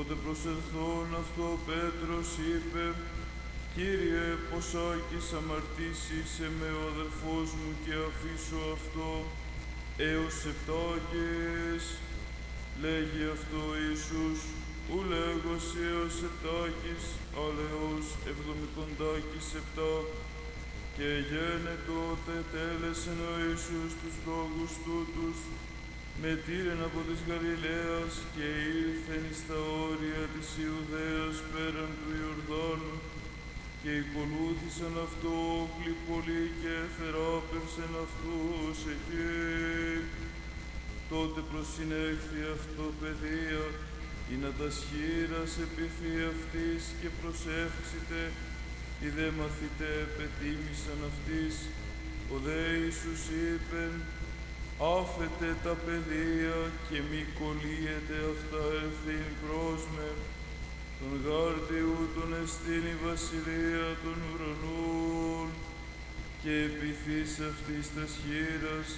Τότε προσελθών αυτό Πέτρος είπε, «Κύριε, ποσάκης αμαρτήσησε με ο αδελφός μου και αφήσω αυτό έως επτάκες». Λέγει αυτό Ιησούς, ου λέγος έως επτάκης, αλλά έως 70 Και γένε τότε τέλεσεν ο Ιησούς τους λόγους τούτους, μετήρεν από της Γαλιλαίας και ήλθεν εις τα όρια της Ιουδαίας πέραν του Ιορδάνου, και ακολούθησαν αυτό όχλοι πολλοί και θεράπευσεν αυτούς εκεί. Τότε προσυνέχθη αυτό παιδεία, ή να τας χείρας επιθεί αυτής και προσεύξητε, οι δε μαθητέ πετίμησαν αυτής. Ο δε Ιησούς είπεν, άφετε τα παιδεία και μη κωλύετε αυτά ευθύν προς με, τον γάρτη ούτων εστίν η βασιλεία των ουρανών, και επιθείς αυτής τας χείρας,